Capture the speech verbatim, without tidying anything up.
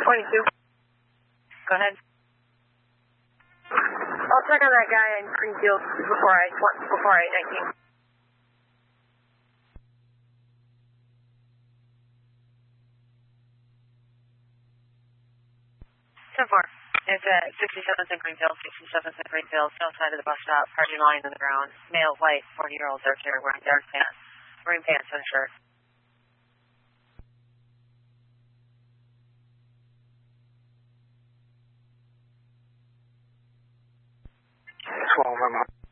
twenty-two. Go ahead. I'll check on that guy in Greenfield before I before I nineteen. ten four. It's at sixty-seventh and Greenfield, sixty-seventh and Greenfield, south side of the bus stop, parking lying on the ground. Male, white, forty-year-old, dark hair, wearing dark pants, wearing pants and a shirt. twelve, I'm up.